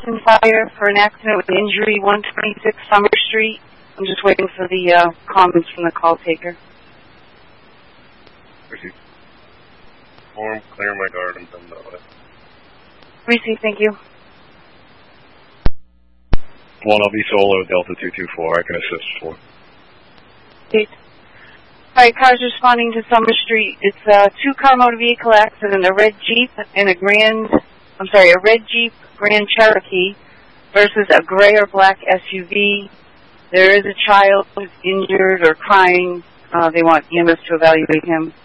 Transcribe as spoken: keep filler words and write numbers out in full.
Hamilton Fire for an accident with injury, one twenty-six Summer Street. I'm just waiting for the uh, comments from the call taker. Receive. Form, clear my guard, and send that way. Receive, thank you. One, I'll be solo, Delta two two four. I can assist for. Eight. All right, cars responding to Summer Street. It's a two-car motor vehicle accident, a red Jeep and a Grand, I'm sorry, a red Jeep Grand Cherokee versus a gray or black S U V. There is a child who's injured or crying. Uh, they want E M S to evaluate him.